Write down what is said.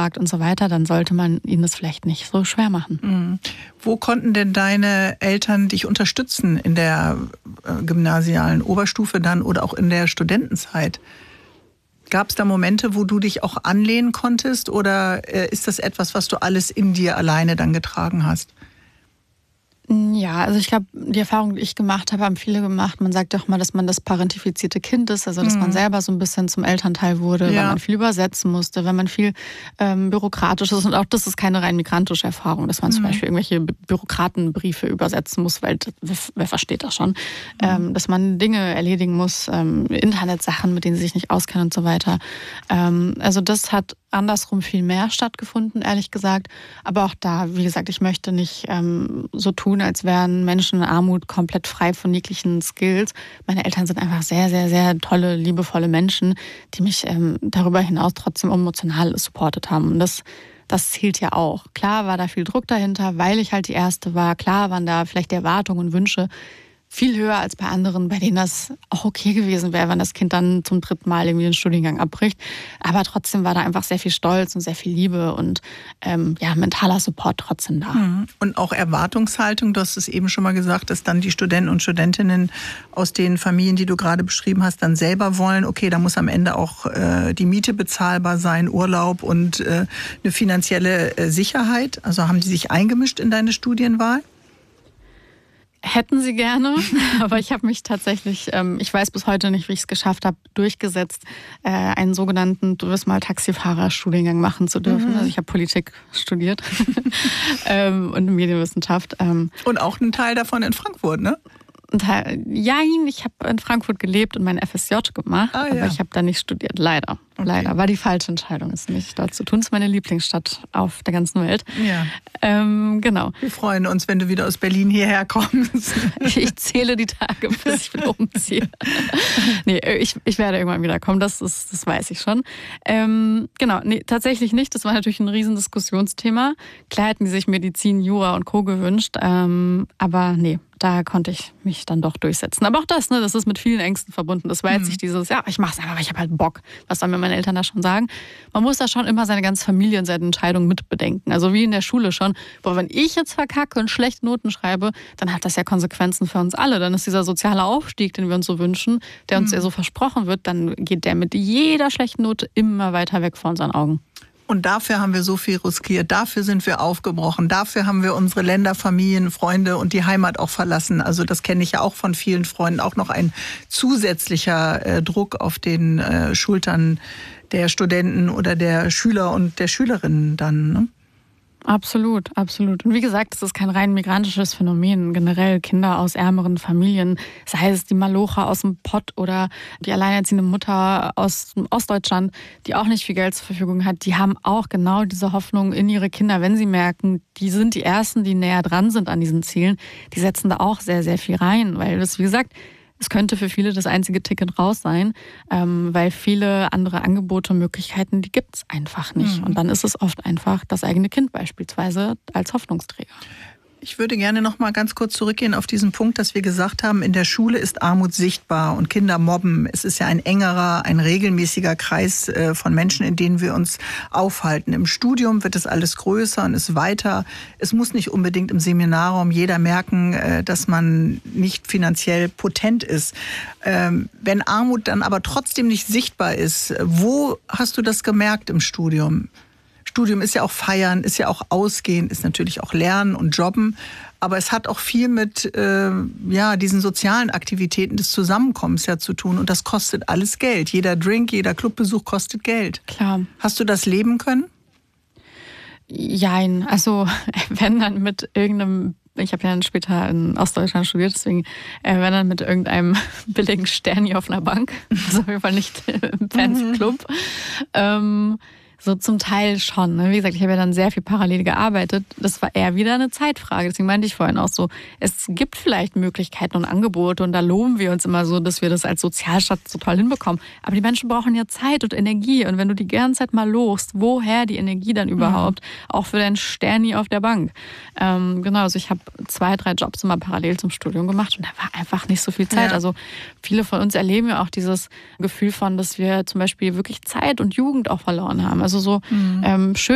fragt und so weiter, dann sollte man ihnen das vielleicht nicht so schwer machen. Mhm. Wo konnten denn deine Eltern dich unterstützen in der gymnasialen Oberstufe dann oder auch in der Studentenzeit? Gab es da Momente, wo du dich auch anlehnen konntest oder ist das etwas, was du alles in dir alleine dann getragen hast? Ja, also ich glaube, die Erfahrung, die ich gemacht habe, haben viele gemacht. Man sagt auch mal, dass man das parentifizierte Kind ist, also dass man selber so ein bisschen zum Elternteil wurde, weil man viel übersetzen musste, weil man viel Bürokratisches, und auch das ist keine rein migrantische Erfahrung, dass man zum Beispiel irgendwelche Bürokratenbriefe übersetzen muss, weil wer versteht das schon, dass man Dinge erledigen muss, Internetsachen, mit denen sie sich nicht auskennen und so weiter. Also das hat andersrum viel mehr stattgefunden, ehrlich gesagt. Aber auch da, wie gesagt, ich möchte nicht so tun, als wären Menschen in Armut komplett frei von jeglichen Skills. Meine Eltern sind einfach sehr, sehr, sehr tolle, liebevolle Menschen, die mich darüber hinaus trotzdem emotional supportet haben. Und das zählt ja auch. Klar war da viel Druck dahinter, weil ich halt die Erste war. Klar waren da vielleicht die Erwartungen und Wünsche viel höher als bei anderen, bei denen das auch okay gewesen wäre, wenn das Kind dann zum 3. Mal irgendwie den Studiengang abbricht. Aber trotzdem war da einfach sehr viel Stolz und sehr viel Liebe und mentaler Support trotzdem da. Und auch Erwartungshaltung, du hast es eben schon mal gesagt, dass dann die Studenten und Studentinnen aus den Familien, die du gerade beschrieben hast, dann selber wollen, okay, da muss am Ende auch die Miete bezahlbar sein, Urlaub und eine finanzielle Sicherheit. Also haben die sich eingemischt in deine Studienwahl? Hätten sie gerne, aber ich habe mich tatsächlich, ich weiß bis heute nicht, wie ich es geschafft habe, durchgesetzt, einen sogenannten, du wirst mal Taxifahrer-Studiengang machen zu dürfen. Also ich habe Politik studiert und Medienwissenschaft. Und auch ein Teil davon in Frankfurt, ne? Ich habe in Frankfurt gelebt und mein FSJ gemacht, aber ich habe da nicht studiert, leider. Okay. Leider. War die falsche Entscheidung, es nicht dort zu tun. Es ist meine Lieblingsstadt auf der ganzen Welt. Ja. Genau. Wir freuen uns, wenn du wieder aus Berlin hierher kommst. Ich zähle die Tage, bis ich wieder umziehe. Nee, ich werde irgendwann wieder kommen, das weiß ich schon. Genau, nee, tatsächlich nicht. Das war natürlich ein Riesendiskussionsthema. Klar hätten die sich Medizin, Jura und Co. gewünscht, aber nee. Da konnte ich mich dann doch durchsetzen. Aber auch das ist mit vielen Ängsten verbunden. Das war jetzt nicht dieses, ich mache es einfach, weil ich habe halt Bock. Was sollen mir meine Eltern da schon sagen? Man muss da schon immer seine ganze Familie und seine Entscheidungen mitbedenken. Also wie in der Schule schon. Wenn ich jetzt verkacke und schlechte Noten schreibe, dann hat das ja Konsequenzen für uns alle. Dann ist dieser soziale Aufstieg, den wir uns so wünschen, der uns ja so versprochen wird, dann geht der mit jeder schlechten Note immer weiter weg vor unseren Augen. Und dafür haben wir so viel riskiert, dafür sind wir aufgebrochen, dafür haben wir unsere Länder, Familien, Freunde und die Heimat auch verlassen. Also das kenne ich ja auch von vielen Freunden, auch noch ein zusätzlicher Druck auf den Schultern der Studenten oder der Schüler und der Schülerinnen dann, ne? Absolut, absolut. Und wie gesagt, es ist kein rein migrantisches Phänomen. Generell Kinder aus ärmeren Familien, sei es die Malocha aus dem Pott oder die alleinerziehende Mutter aus Ostdeutschland, die auch nicht viel Geld zur Verfügung hat, die haben auch genau diese Hoffnung in ihre Kinder, wenn sie merken, die sind die Ersten, die näher dran sind an diesen Zielen. Die setzen da auch sehr, sehr viel rein, weil das, wie gesagt, es könnte für viele das einzige Ticket raus sein, weil viele andere Angebote und Möglichkeiten, die gibt es einfach nicht. Und dann ist es oft einfach das eigene Kind beispielsweise als Hoffnungsträger. Ich würde gerne noch mal ganz kurz zurückgehen auf diesen Punkt, dass wir gesagt haben, in der Schule ist Armut sichtbar und Kinder mobben. Es ist ja ein engerer, ein regelmäßiger Kreis von Menschen, in denen wir uns aufhalten. Im Studium wird es alles größer und ist weiter. Es muss nicht unbedingt im Seminarraum jeder merken, dass man nicht finanziell potent ist. Wenn Armut dann aber trotzdem nicht sichtbar ist, wo hast du das gemerkt im Studium? Studium ist ja auch Feiern, ist ja auch Ausgehen, ist natürlich auch Lernen und Jobben. Aber es hat auch viel mit diesen sozialen Aktivitäten des Zusammenkommens ja zu tun. Und das kostet alles Geld. Jeder Drink, jeder Clubbesuch kostet Geld. Klar. Hast du das leben können? Jein. Also wenn dann mit irgendeinem, ich habe ja dann später in Ostdeutschland studiert, deswegen, wenn dann mit irgendeinem billigen Sterni auf einer Bank, das ist auf jeden Fall nicht im Fancy Club, so zum Teil schon. Ne? Wie gesagt, ich habe ja dann sehr viel parallel gearbeitet. Das war eher wieder eine Zeitfrage. Deswegen meinte ich vorhin auch so, es gibt vielleicht Möglichkeiten und Angebote und da loben wir uns immer so, dass wir das als Sozialstaat so toll hinbekommen. Aber die Menschen brauchen ja Zeit und Energie. Und wenn du die ganze Zeit mal lobst, woher die Energie dann überhaupt? Auch für deinen Sterni auf der Bank. Genau, also ich habe 2, 3 Jobs immer parallel zum Studium gemacht und da war einfach nicht so viel Zeit. Ja. Also viele von uns erleben ja auch dieses Gefühl von, dass wir zum Beispiel wirklich Zeit und Jugend auch verloren haben. Also so schön